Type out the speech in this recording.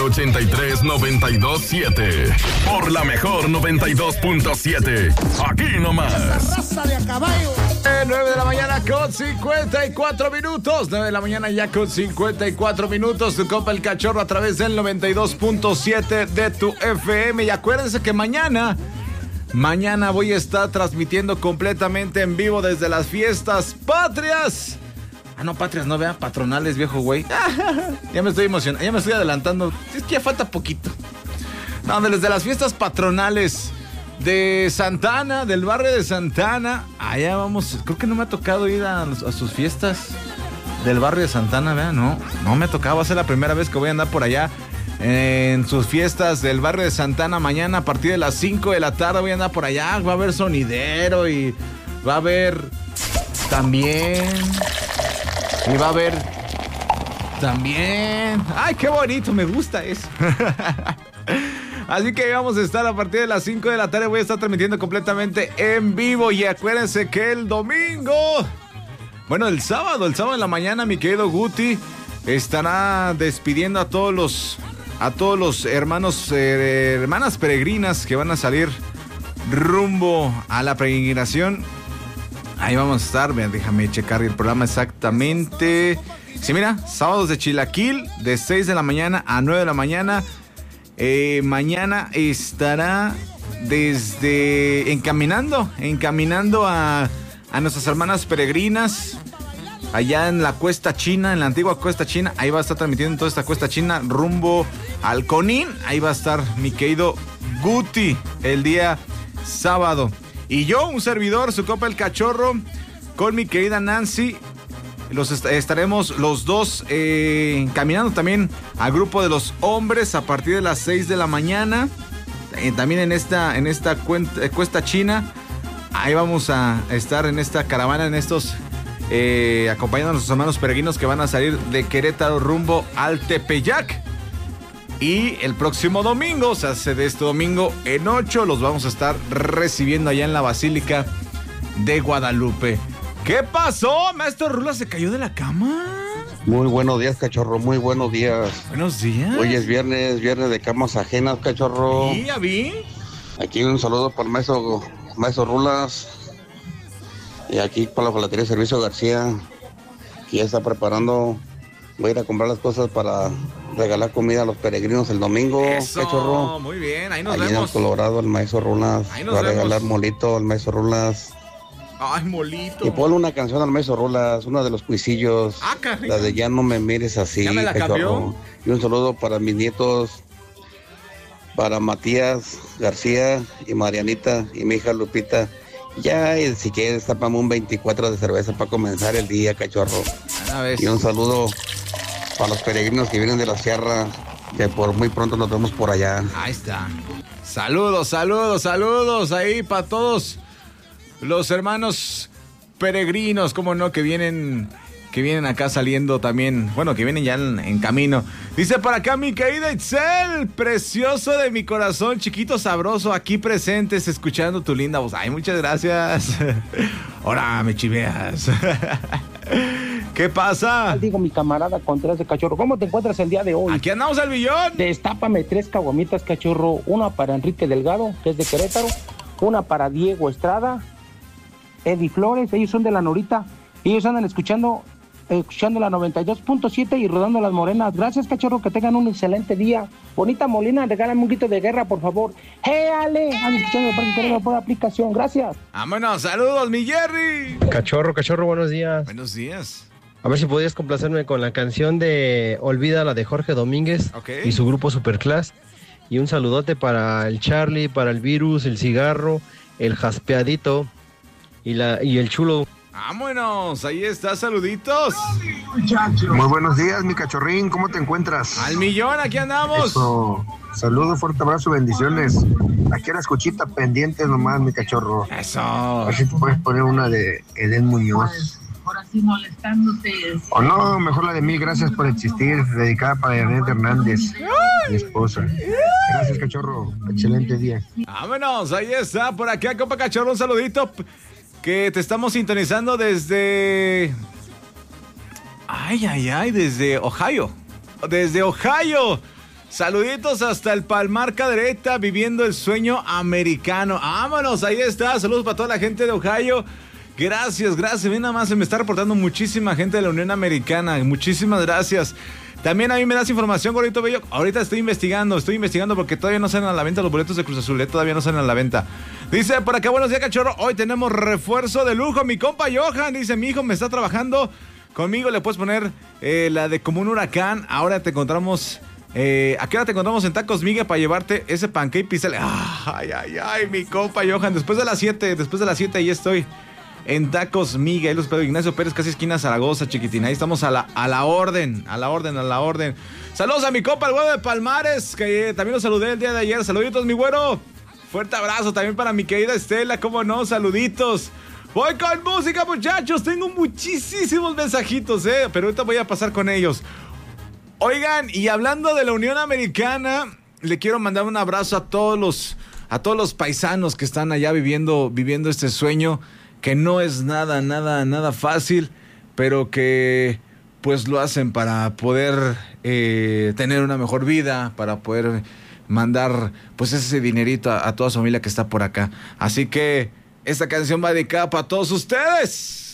83-92-7. Por la mejor 92.7. Aquí nomás. Esa raza de a caballo. 9 de la mañana con 54 minutos. 9 de la mañana ya con 54 minutos. Tu compa El Cachorro a través del 92.7 de tu FM. Y acuérdense que mañana voy a estar transmitiendo completamente en vivo desde las fiestas patrias. No, patrias, no, vea, patronales, viejo güey. Ya me estoy emocionando, ya me estoy adelantando. Es que ya falta poquito. No, desde las fiestas patronales de Santana, del barrio de Santana. Allá vamos, creo que no me ha tocado ir a sus fiestas del barrio de Santana, vea, no me ha tocado. Va a ser la primera vez que voy a andar por allá en sus fiestas del barrio de Santana. Mañana a partir de las 5 de la tarde voy a andar por allá. Va a haber sonidero y va a haber también... Y va a haber también... ¡Ay, qué bonito! Me gusta eso. Así que vamos a estar a partir de las 5 de la tarde. Voy a estar transmitiendo completamente en vivo. Y acuérdense que el domingo... Bueno, el sábado en la mañana, mi querido Guti estará despidiendo a todos los hermanos, hermanas peregrinas que van a salir rumbo a la peregrinación. Ahí vamos a estar, déjame checar el programa exactamente. Sí, mira, sábados de Chilaquil, de 6 de la mañana a 9 de la mañana. Mañana estará desde encaminando a nuestras hermanas peregrinas allá en la Cuesta China, en la antigua Cuesta China. Ahí va a estar transmitiendo toda esta Cuesta China rumbo al Conín. Ahí va a estar mi querido Guti el día sábado. Y yo, un servidor, su compa El Cachorro, con mi querida Nancy, estaremos los dos caminando también al grupo de los hombres a partir de las 6 de la mañana. También en esta Cuesta China. Ahí vamos a estar en esta caravana, acompañando a nuestros hermanos peregrinos que van a salir de Querétaro rumbo al Tepeyac. Y el próximo domingo, o sea, de este domingo en 8, los vamos a estar recibiendo allá en la Basílica de Guadalupe. ¿Qué pasó? Maestro Rula se cayó de la cama. Muy buenos días, Cachorro, muy buenos días. Buenos días. Hoy es viernes de camas ajenas, Cachorro. Sí, ya vi. Aquí un saludo para el maestro Rulas. Y aquí para la Falatería Servicio García, que ya está preparando. Voy a ir a comprar las cosas para regalar comida a los peregrinos el domingo. Eso, Cachorro. Muy bien, ahí nos Allí vemos. en el Colorado, el maestro Rulas va a regalar molito al maestro Rulas. Ay, molito. Y ponle una canción al maestro Rulas, una de los cuisillos. La de Ya no me mires así, ¿Ya me la Cachorro. Y un saludo para mis nietos, para Matías García y Marianita y mi hija Lupita. Ya, y si quieres, tapame un 24 de cerveza para comenzar el día, Cachorro. Y un saludo para los peregrinos que vienen de la sierra, que por muy pronto nos vemos por allá. Ahí está. Saludos ahí para todos los hermanos peregrinos, cómo no, que vienen acá saliendo también, bueno, que vienen ya en camino. Dice para acá mi querida Itzel, precioso de mi corazón, chiquito sabroso, aquí presentes, escuchando tu linda voz. Ay, muchas gracias. Ahora me chiveas. ¿Qué pasa? Digo, mi camarada Contreras de Cachorro, ¿cómo te encuentras el día de hoy? Aquí andamos al billón. Destápame 3 caguamitas, Cachorro. Una para Enrique Delgado, que es de Querétaro. Una para Diego Estrada. Eddie Flores, ellos son de La Norita. Ellos andan escuchando la 92.7 y rodando las morenas. Gracias, Cachorro, que tengan un excelente día. Bonita Molina, regálame un grito de guerra, por favor. ¡Hey, Ale! Ando escuchando el Parque Querétaro por aplicación. Gracias. Vámonos, saludos, mi Jerry. Cachorro, buenos días. Buenos días. A ver si podías complacerme con la canción de Olvídala de Jorge Domínguez y su grupo Superclass. Y un saludote para el Charlie, para el Virus, el Cigarro, el Jaspeadito y el Chulo. Vámonos, ahí está, saluditos. Muy buenos días, mi cachorrín, ¿cómo te encuentras? Al millón, aquí andamos. Eso. Saludos, fuerte abrazo, bendiciones. Aquí a la escuchita pendientes nomás, mi cachorro. Eso. A ver si te puedes poner una de Edén Muñoz. Ahora sí molestándote. O no, mejor la de Mil Gracias por Existir, dedicada para Ernest Hernández, mi esposa. Gracias, cachorro. Excelente día. Vámonos, ahí está, por acá, compa Cachorro, un saludito. Que te estamos sintonizando desde... Desde Ohio. Desde Ohio. Saluditos hasta el Palmar Cadereyta, viviendo el sueño americano. ¡Vámonos! Ahí está. Saludos para toda la gente de Ohio. Gracias. Ven, nada más se me está reportando muchísima gente de la Unión Americana. Muchísimas gracias. También a mí me das información, Gordito Bello. Ahorita estoy investigando porque todavía no salen a la venta los boletos de Cruz Azul. Todavía no salen a la venta. Dice por acá, buenos días, cachorro. Hoy tenemos refuerzo de lujo. Mi compa Johan dice, mi hijo me está trabajando conmigo. Le puedes poner la de Como un Huracán. Ahora te encontramos... ¿a qué hora te encontramos en Tacos Miguel para llevarte ese pancake pizza? Ay, mi compa Johan. Después de las 7 ahí estoy. En Tacos Miguel, los Pedro Ignacio Pérez, casi esquina Zaragoza, chiquitina. Ahí estamos a la orden. Saludos a mi compa, el güero de Palmares, que también lo saludé el día de ayer. Saluditos, mi güero. Fuerte abrazo también para mi querida Estela, cómo no, saluditos. Voy con música, muchachos. Tengo muchísimos mensajitos, pero ahorita voy a pasar con ellos. Oigan, y hablando de la Unión Americana, le quiero mandar un abrazo a todos los paisanos que están allá viviendo este sueño, que no es nada fácil, pero que pues lo hacen para poder tener una mejor vida, para poder mandar pues ese dinerito a toda su familia que está por acá. Así que esta canción va dedicada para todos ustedes.